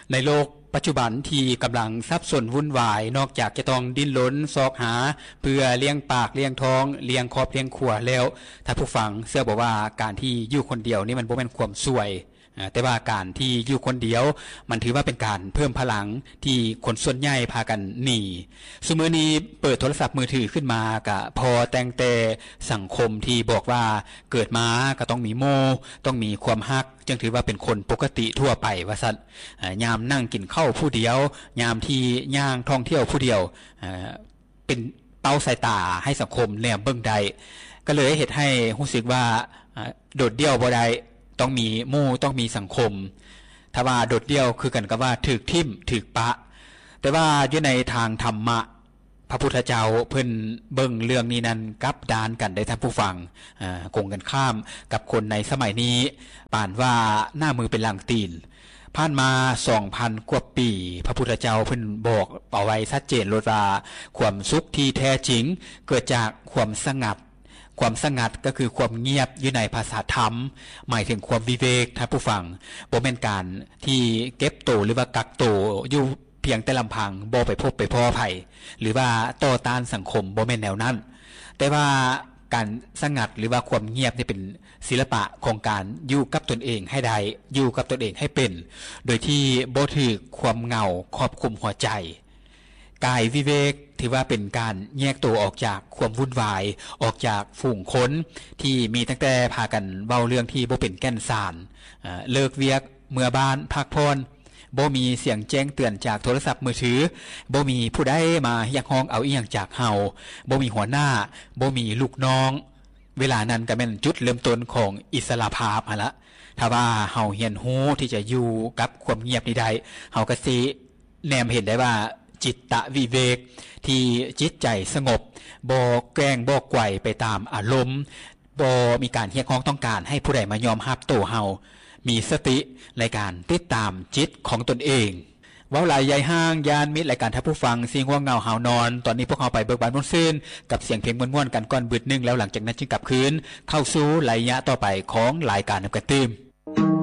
ในโลกปัจจุบันที่กำลังสับสนวุ่นวายนอกจากจะต้องดิ้นรนซอกหาเพื่อเลี้ยงปากเลี้ยงท้องเลี้ยงครอบเลี้ยงครัวแล้วถ้าผู้ฟังเชื่อบอกว่าการที่อยู่คนเดียวนี่มันบ่แม่นความสวยแต่ว่าการที่อยู่คนเดียวมันถือว่าเป็นการเพิ่มพลังที่คนส่วนใหญ่พากันหนีสมัยนี้เปิดโทรศัพท์มือถือขึ้นมาก็พอแต่งแต่สังคมที่บอกว่าเกิดมาก็ต้องมีโมต้องมีความฮักจึงถือว่าเป็นคนปกติทั่วไปว่าซั่นยามนั่งกินข้าวผู้เดียวยามที่ย่างท่องเที่ยวผู้เดียวเป็นเป้าสายตาให้สังคมแนมเบิ่งใดก็เลยเฮ็ดให้รู้สึกว่าโดดเดี่ยวบ่ได้ต้องมีหมู่ต้องมีสังคมถ้าว่าโดดเดี่ยวคือกันกับว่าถูกทิ่มถูกปะแต่ว่าอยู่ในทางธรรมะพระพุทธเจ้าเพิ่นเบิ่งเรื่องนี้นั้นกลับด้านกันได้ท่านผู้ฟังกงกันข้ามกับคนในสมัยนี้ป่านว่าหน้ามือเป็นหลังตีนผ่านมา 2,000 กว่าปีพระพุทธเจ้าเพิ่นบอกเอาไว้ชัดเจนโลดว่าความสุขที่แท้จริงเกิดจากความสงัดความสงัดก็คือความเงียบอยู่ในภาษาธรรมหมายถึงความวิเวกท่านผู้ฟังบ่แม่นการที่เก็บโตหรือว่ากักโตอยู่เพียงแต่ลำพังบ่ไปพบไปพ้อไผหรือว่าต่อต้านสังคมบ่แม่นแนวนั้นแต่ว่าการสงัดหรือว่าความเงียบนี่เป็นศิลปะของการอยู่กับตนเองให้ได้อยู่กับตนเองให้เป็นโดยที่บ่ถูกความเหงาครอบคลุมหัวใจกายวิเวกถือว่าเป็นการแยกตัวออกจากความวุ่นวายออกจากฝูงคนที่มีตั้งแต่พากันเว้าเรื่องที่บ่เป็นแก่นสารเลิกเวียกเมื่อบ้านพักผ่อนบ่มีเสียงแจ้งเตือนจากโทรศัพท์มือถือบ่มีผู้ใดมาเรียกร้องเอาอีหยังจากเฮาบ่มีหัวหน้าบ่มีลูกน้องเวลานั้นก็แม่นจุดเริ่มต้นของอิสรภาพหั่นละถ้าว่าเฮาเรียนรู้ที่จะอยู่กับความเงียบนี้ได้เฮาก็สิแนมเห็นได้ว่าจิตตะวิเวกที่จิตใจสงบบ่แกล้งบ่ไกวไปตามอารมณ์บ่มีการเรียกร้องต้องการให้ผู้ใดมายอมรับตัวเฮามีสติในการติดตามจิตของตนเองเว้าหลายใหญ่ห้างยานมิตรรายการท่านผู้ฟังเสียงง่วงเหงาหาวนอนตอนนี้พวกเราไปเบิกบานม่วนซื่นกับเสียงเพลงม่วนๆกันก่อนบึดนึงแล้วหลังจากนั้นจึงกลับคืนเข้าสู่ระยะต่อไปของรายการนำกันตื่ม